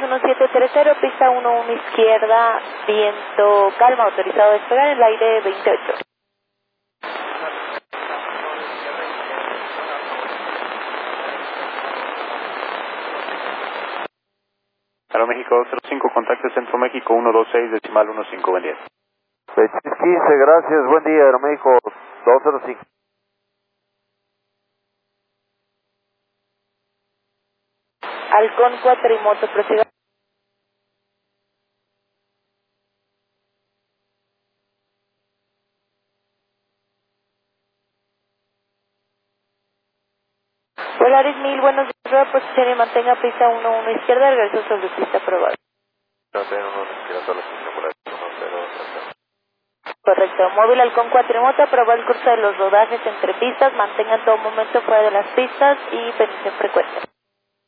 1730, pista 11 izquierda, viento calma, autorizado a despegar en el aire 28. Aeroméxico 205, contacto Centro México 126, decimal 15, buen día. 15, gracias, buen día, Aeroméxico 205. Halcón Cuatrimoto, prosiga. Polaris 1000, buenos días, rueda posición y mantenga pista 11 izquierda, regreso sobre pista aprobado. Correcto, móvil Halcón Cuatrimoto, aprobó el curso de los rodajes entre pistas, mantenga en todo momento fuera de las pistas y pendiente frecuencia.